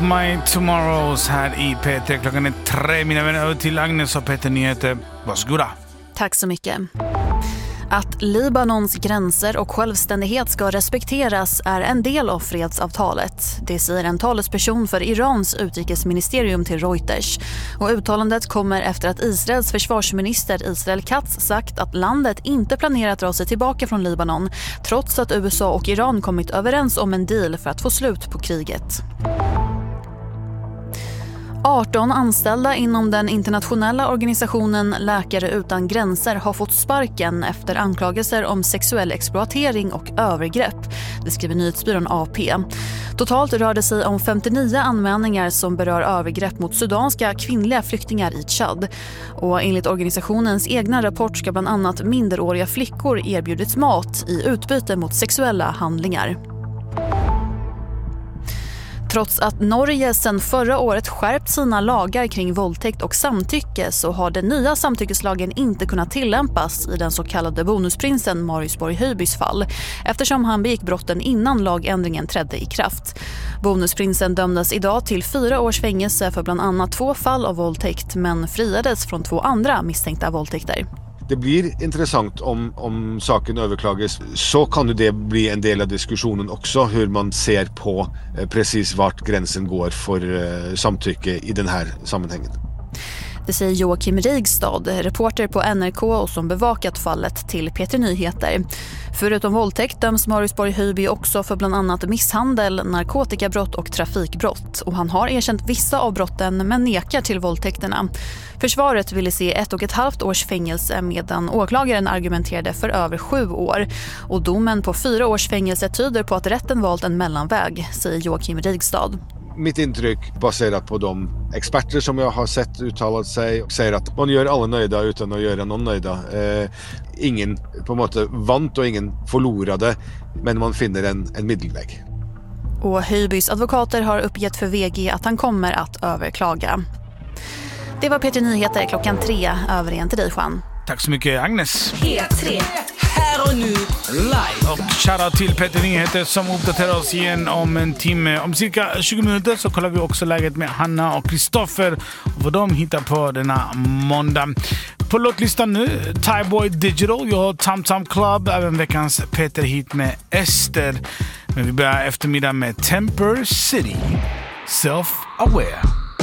My Tomorrows här i P3. Klockan är 3, mina vänner, över till Agnes och Peter Nyheter. Varsågoda. Tack så mycket. Att Libanons gränser och självständighet ska respekteras är en del av fredsavtalet. Det säger en talesperson för Irans utrikesministerium till Reuters. Och uttalandet kommer efter att Israels försvarsminister Israel Katz sagt att landet inte planerar att dra sig tillbaka från Libanon, trots att USA och Iran kommit överens om en deal för att få slut på kriget. 18 anställda inom den internationella organisationen Läkare utan gränser har fått sparken efter anklagelser om sexuell exploatering och övergrepp. Det skriver nyhetsbyrån AP. Totalt rör det sig om 59 anmälningar som berör övergrepp mot sudanska kvinnliga flyktingar i Tchad. Och enligt organisationens egna rapport ska bland annat minderåriga flickor erbjudits mat i utbyte mot sexuella handlingar. Trots att Norge sedan förra året skärpt sina lagar kring våldtäkt och samtycke så har den nya samtyckeslagen inte kunnat tillämpas i den så kallade bonusprinsen Marius Borg Høibys fall, eftersom han begick brotten innan lagändringen trädde i kraft. Bonusprinsen dömdes idag till 4 års fängelse för bland annat 2 fall av våldtäkt, men friades från 2 andra misstänkta våldtäkter. Det blir intressant om saken överklagas, så kan ju det bli en del av diskussionen också, hur man ser på precis vart gränsen går för samtycke i den här sammanhanget. Det säger Joakim Rigstad, reporter på NRK och som bevakat fallet till P3 Nyheter. Förutom våldtäkt döms Marius Borg Høiby också för bland annat misshandel, narkotikabrott och trafikbrott. Och han har erkänt vissa av brotten men nekar till våldtäkterna. Försvaret ville se 1,5 års fängelse medan åklagaren argumenterade för över 7 år. Och domen på 4 års fängelse tyder på att rätten valt en mellanväg, säger Joakim Rigstad. Mitt intryck baserat på de experter som jag har sett uttalat sig säger att man gör alla nöjda utan att göra någon nöjda. Ingen på något sätt vant och ingen förlorade, men man finner en medelväg. Och Høibys advokater har uppgett för VG att han kommer att överklaga. Det var P3 Nyheter klockan 3, över igen till dig, Juan. Tack så mycket, Agnes. P3, här och nu, live. Och shoutout till Peter Nyheter som uppdaterar oss igen om en timme. Om cirka 20 minuter så kollar vi också läget med Hanna och Kristoffer och vad de hittar på denna måndag. På låtlistan nu, Thaiboy Digital, jag har Tam Tam Club, även veckans Peter hit med Ester. Men vi börjar eftermiddag med Temper City, Self-Aware.